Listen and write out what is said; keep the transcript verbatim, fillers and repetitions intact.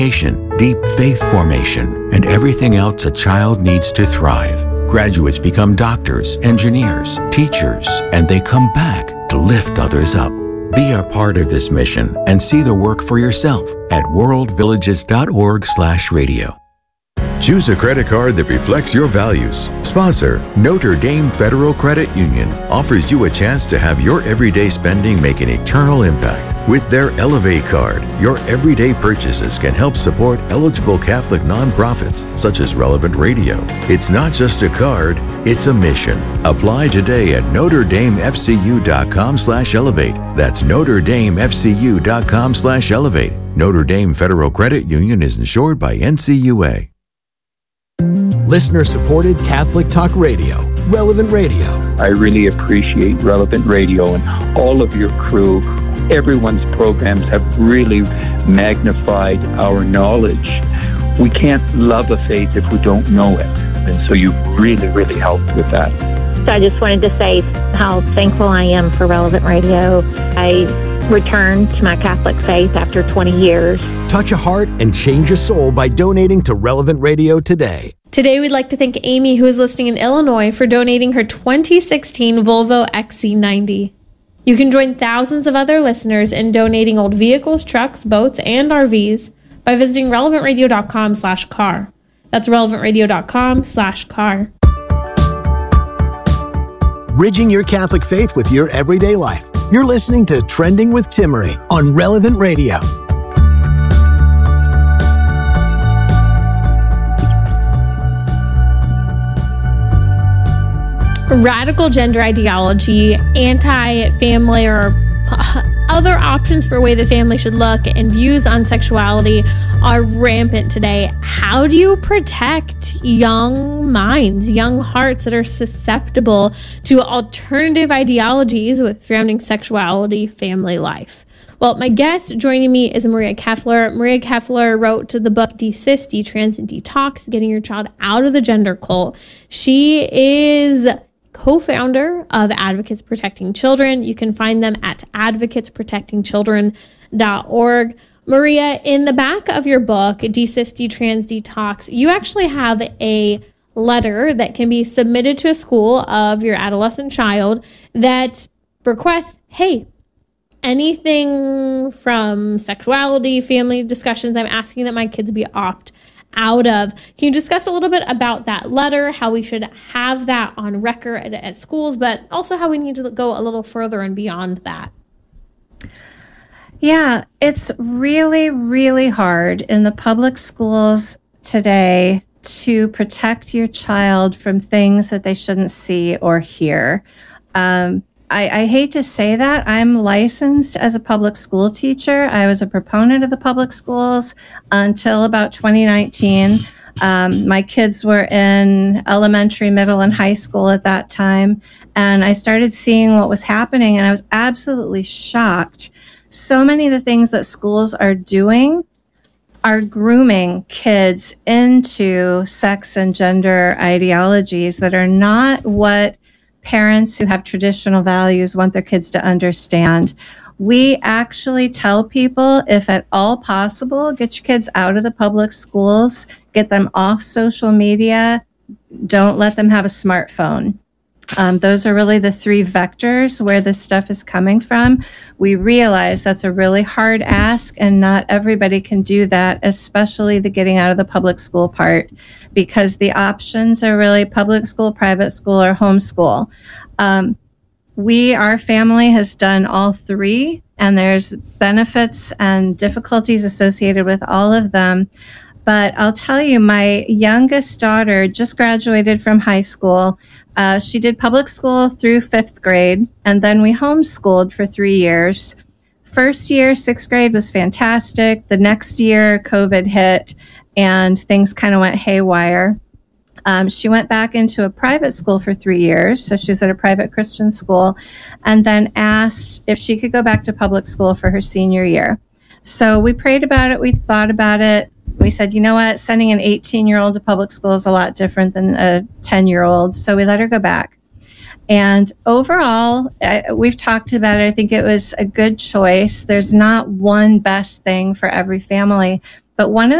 deep faith formation, and everything else a child needs to thrive. Graduates become doctors, engineers, teachers, and they come back to lift others up. Be a part of this mission and see the work for yourself at worldvillages.org slash radio. Choose a credit card that reflects your values. Sponsor, Notre Dame Federal Credit Union offers you a chance to have your everyday spending make an eternal impact. With their Elevate card, your everyday purchases can help support eligible Catholic nonprofits such as Relevant Radio. It's not just a card, it's a mission. Apply today at NotreDameFCU.com slash Elevate. That's NotreDameFCU.com slash Elevate. Notre Dame Federal Credit Union is insured by N C U A. Listener-supported Catholic Talk Radio, Relevant Radio. I really appreciate Relevant Radio and all of your crew. Everyone's programs have really magnified our knowledge. We can't love a faith if we don't know it. And so you really, really helped with that. So I just wanted to say how thankful I am for Relevant Radio. I returned to my Catholic faith after twenty years. Touch a heart and change a soul by donating to Relevant Radio today. Today, we'd like to thank Amy, who is listening in Illinois, for donating her twenty sixteen Volvo X C ninety. You can join thousands of other listeners in donating old vehicles, trucks, boats, and R Vs by visiting relevantradio.com slash car. That's relevantradio.com slash car. Bridging your Catholic faith with your everyday life. You're listening to Trending with Timmerie on Relevant Radio. Radical gender ideology, anti-family, or other options for a way the family should look, and views on sexuality are rampant today. How do you protect young minds, young hearts that are susceptible to alternative ideologies with surrounding sexuality, family life? Well, my guest joining me is Maria Keffler. Maria Keffler wrote the book Decis, Detrans, and Detox, Getting Your Child Out of the Gender Cult. She is co-founder of Advocates Protecting Children. You can find them at advocates protecting children dot org. Maria, in the back of your book, Decis, Detrans, Detox, you actually have a letter that can be submitted to a school of your adolescent child that requests, hey, anything from sexuality, family discussions, I'm asking that my kids be opt out of. Can you discuss a little bit about that letter, how we should have that on record at, at schools, but also how we need to go a little further and beyond that? Yeah, it's really, really hard in the public schools today to protect your child from things that they shouldn't see or hear. Um, I, I hate to say that. I'm licensed as a public school teacher. I was a proponent of the public schools until about twenty nineteen. Um, my kids were in elementary, middle, and high school at that time, and I started seeing what was happening, and I was absolutely shocked. So many of the things that schools are doing are grooming kids into sex and gender ideologies that are not what parents who have traditional values want their kids to understand. We actually tell people, if at all possible, get your kids out of the public schools, get them off social media, don't let them have a smartphone. Um, those are really the three vectors where this stuff is coming from. We realize that's a really hard ask, and not everybody can do that, especially the getting out of the public school part, because the options are really public school, private school, or homeschool. Um, we, our family, has done all three, and there's benefits and difficulties associated with all of them. But I'll tell you, my youngest daughter just graduated from high school. Uh, she did public school through fifth grade, and then we homeschooled for three years. First year, sixth grade, was fantastic. The next year, COVID hit, and things kind of went haywire. Um, she went back into a private school for three years, so she was at a private Christian school, and then asked if she could go back to public school for her senior year. So we prayed about it. We thought about it. We said, you know what, sending an eighteen-year-old to public school is a lot different than a ten-year-old, so we let her go back. And overall, I, we've talked about it. I think it was a good choice. There's not one best thing for every family, But one of